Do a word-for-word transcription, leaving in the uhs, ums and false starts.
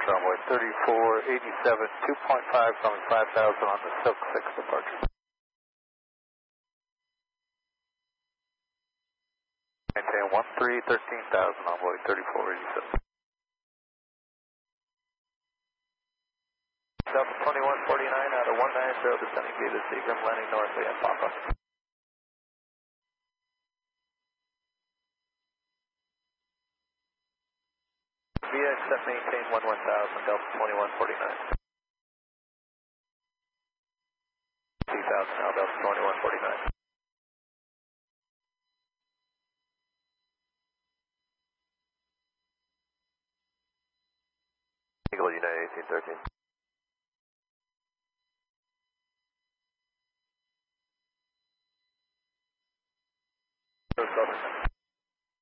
departure runway thirty-four eighty-seven, two point five, coming five thousand on the Silk six departure. Maintain one three, thirteen thousand, envoy thirty-four eighty-seven. Delta twenty-one forty-nine out of one nine zero, descending via the Seagram, landing north via Papa. Via accept maintain one one thousand, Delta twenty-one forty-nine. two thousand now, Delta twenty-one forty-nine. Eagle United eighteen thirteen.